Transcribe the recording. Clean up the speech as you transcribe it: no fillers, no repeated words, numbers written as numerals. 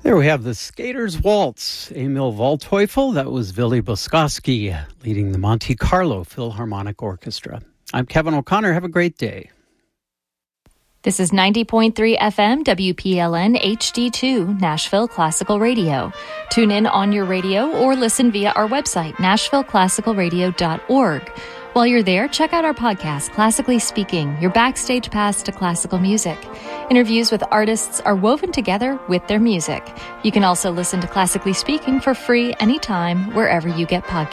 There we have the Skaters Waltz, Emil Waldteufel. That was Willy Boskowski leading the Monte Carlo Philharmonic Orchestra. I'm Kevin O'Connor. Have a great day. This is 90.3 FM WPLN HD2, Nashville Classical Radio. Tune in on your radio or listen via our website, nashvilleclassicalradio.org. While you're there, check out our podcast, Classically Speaking, your backstage pass to classical music. Interviews with artists are woven together with their music. You can also listen to Classically Speaking for free anytime, wherever you get podcasts.